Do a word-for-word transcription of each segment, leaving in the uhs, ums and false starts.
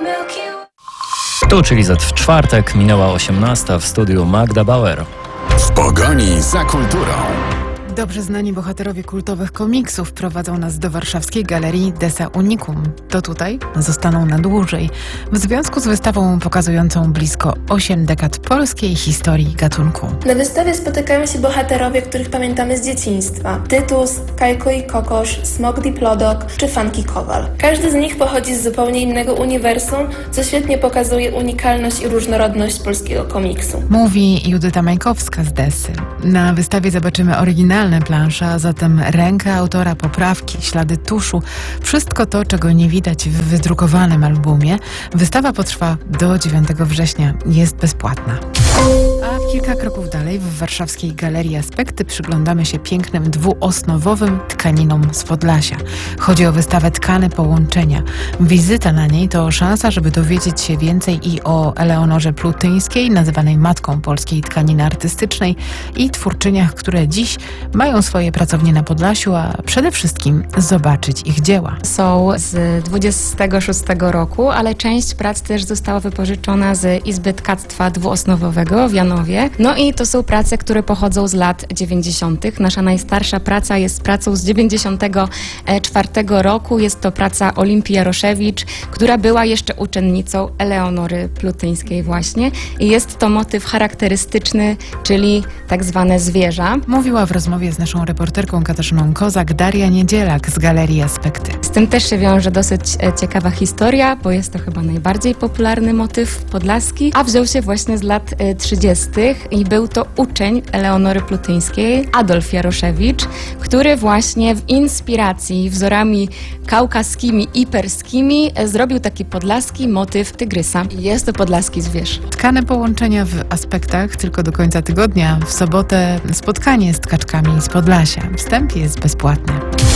Tu, czyli Z w czwartek, minęła osiemnasta, w studiu Magda Bauer. W pogoni za kulturą. Dobrze znani bohaterowie kultowych komiksów prowadzą nas do warszawskiej galerii Desa Unicum. To tutaj zostaną na dłużej, w związku z wystawą pokazującą blisko osiem dekad polskiej historii gatunku. Na wystawie spotykają się bohaterowie, których pamiętamy z dzieciństwa. Tytus, Kajko i Kokosz, Smok Diplodok czy Funky Kowal. Każdy z nich pochodzi z zupełnie innego uniwersum, co świetnie pokazuje unikalność i różnorodność polskiego komiksu. Mówi Judyta Majkowska z Desy. Na wystawie zobaczymy oryginalne plansze, a zatem rękę autora, poprawki, ślady tuszu. Wszystko to, czego nie widać w wydrukowanym albumie. Wystawa potrwa do dziewiątego września. Jest bezpłatna. A kilka kroków dalej, w warszawskiej Galerii Aspekty, przyglądamy się pięknym dwuosnowowym tkaninom z Podlasia. Chodzi o wystawę Tkane Połączenia. Wizyta na niej to szansa, żeby dowiedzieć się więcej i o Eleonorze Plutyńskiej, nazywanej matką polskiej tkaniny artystycznej, i twórczyniach, które dziś mają swoje pracownie na Podlasiu, a przede wszystkim zobaczyć ich dzieła. Są z dwudziestego szóstego roku, ale część prac też została wypożyczona z Izby Tkactwa Dwuosnowowego w Janowie. No i to są prace, które pochodzą z lat dziewięćdziesiątych. Nasza najstarsza praca jest pracą z dziewięćdziesiątego czwartego roku. Jest to praca Olimpii Jaroszewicz, która była jeszcze uczennicą Eleonory Plutyńskiej właśnie. I jest to motyw charakterystyczny, czyli tak zwane zwierza. Mówiła w rozmowie z naszą reporterką Katarzyną Kozak Daria Niedzielak z Galerii Aspekty. Z tym też się wiąże dosyć ciekawa historia, bo jest to chyba najbardziej popularny motyw podlaski, a wziął się właśnie z lat trzydziestych i był to uczeń Eleonory Plutyńskiej, Adolf Jaroszewicz, który właśnie w inspiracji wzorami kaukaskimi i perskimi zrobił taki podlaski motyw tygrysa. Jest to podlaski zwierz. Tkane Połączenia w Aspektach tylko do końca tygodnia. W sobotę spotkanie z tkaczkami z Podlasia. Wstęp jest bezpłatny.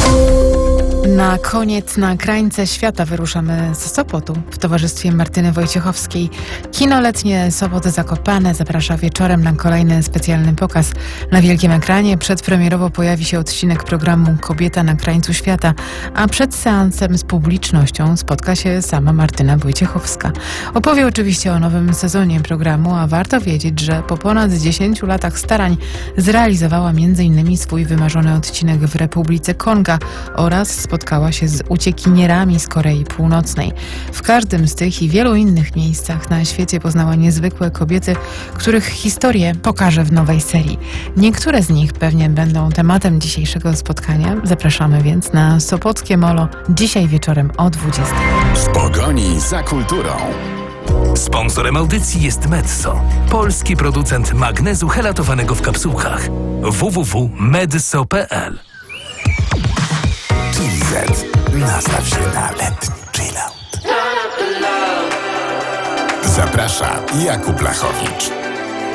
Na koniec na krańce świata wyruszamy z Sopotu w towarzystwie Martyny Wojciechowskiej. Kino letnie Sopoty Zakopane zaprasza wieczorem na kolejny specjalny pokaz. Na wielkim ekranie przedpremierowo pojawi się odcinek programu Kobieta na krańcu świata, a przed seansem z publicznością spotka się sama Martyna Wojciechowska. Opowie oczywiście o nowym sezonie programu, a warto wiedzieć, że po ponad dziesięciu latach starań zrealizowała między innymi swój wymarzony odcinek w Republice Konga oraz spotkała się z uciekinierami z Korei Północnej. W każdym z tych i wielu innych miejscach na świecie poznała niezwykłe kobiety, których historię pokaże w nowej serii. Niektóre z nich pewnie będą tematem dzisiejszego spotkania. Zapraszamy więc na Sopockie Molo dzisiaj wieczorem o dwudziestej. W pogoni za kulturą. Sponsorem audycji jest Medso, polski producent magnezu helatowanego w kapsułkach. w w w kropka medso kropka p l. Chili Z. Nastaw się na letni chillout. Zaprasza Jakub Lachowicz.